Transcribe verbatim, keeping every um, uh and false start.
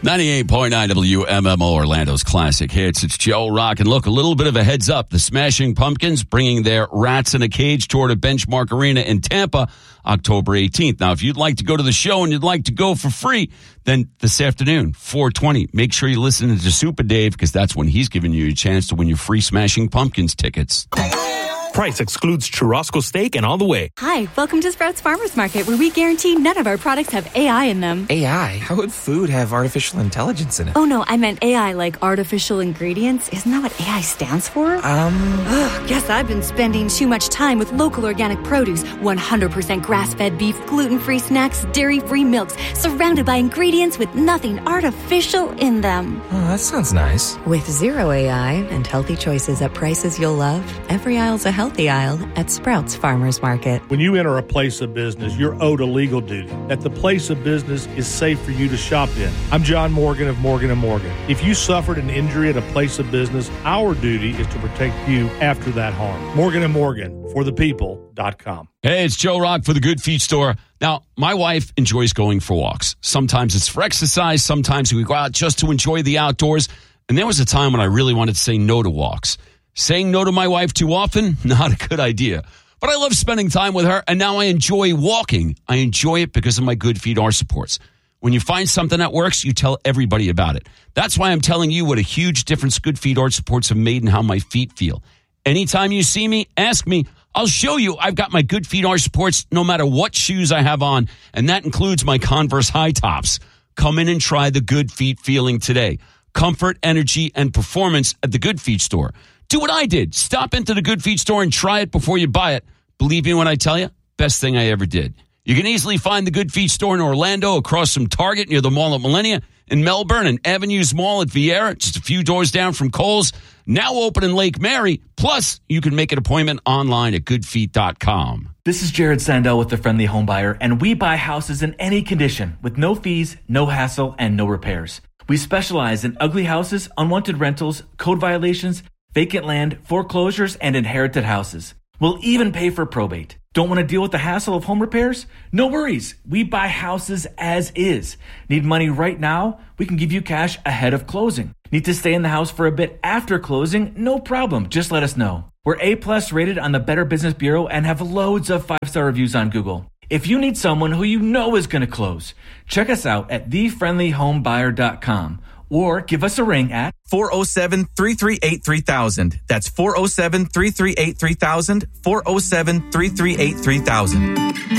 ninety-eight point nine W M M O, Orlando's classic hits. It's Joe Rock. And look, a little bit of a heads up. The Smashing Pumpkins bringing their Rats in a Cage tour to Benchmark Arena in Tampa, October eighteenth. Now, if you'd like to go to the show and you'd like to go for free, then this afternoon, four twenty, make sure you listen to Super Dave, because that's when he's giving you a chance to win your free Smashing Pumpkins tickets. Price excludes churrasco steak and all the way. Hi, welcome to Sprouts Farmers Market, where we guarantee none of our products have A I in them. A I? How would food have artificial intelligence in it? Oh, no, I meant A I like artificial ingredients. Isn't that what A I stands for? Um... Ugh, guess I've been spending too much time with local organic produce, one hundred percent grass-fed beef, gluten-free snacks, dairy-free milks, surrounded by ingredients with nothing artificial in them. Oh, that sounds nice. With zero A I and healthy choices at prices you'll love, every aisle's a healthy aisle at Sprouts Farmers Market. When you enter a place of business, you're owed a legal duty that the place of business is safe for you to shop in. I'm John Morgan of Morgan and Morgan. If you suffered an injury at a place of business, our duty is to protect you after that harm. Morgan and Morgan, for the people dot com. Hey, it's Joe Rock for the Good Feet Store. Now, my wife enjoys going for walks. Sometimes it's for exercise. Sometimes we go out just to enjoy the outdoors. And there was a time when I really wanted to say no to walks. Saying no to my wife too often, not a good idea. But I love spending time with her, and now I enjoy walking. I enjoy it because of my Good Feet Arch supports. When you find something that works, you tell everybody about it. That's why I'm telling you what a huge difference Good Feet Arch supports have made in how my feet feel. Anytime you see me, ask me. I'll show you I've got my Good Feet Arch supports no matter what shoes I have on, and that includes my Converse high tops. Come in and try the Good Feet feeling today. Comfort, energy, and performance at the Good Feet Store. Do what I did. Stop into the Good Feet Store and try it before you buy it. Believe me when I tell you, best thing I ever did. You can easily find the Good Feet Store in Orlando, across from Target near the Mall at Millennia, in Melbourne and Avenues Mall at Vieira, just a few doors down from Kohl's. Now open in Lake Mary. Plus, you can make an appointment online at good feet dot com. This is Jared Sandell with the Friendly Home Buyer, and we buy houses in any condition with no fees, no hassle, and no repairs. We specialize in ugly houses, unwanted rentals, code violations, vacant land, foreclosures, and inherited houses. We'll even pay for probate. Don't want to deal with the hassle of home repairs? No worries. We buy houses as is. Need money right now? We can give you cash ahead of closing. Need to stay in the house for a bit after closing? No problem. Just let us know. We're A-plus rated on the Better Business Bureau and have loads of five-star reviews on Google. If you need someone who you know is going to close, check us out at the friendly home buyer dot com. Or give us a ring at four oh seven, three three eight, three thousand. That's four oh seven, three three eight, three thousand, four oh seven, three three eight, three thousand.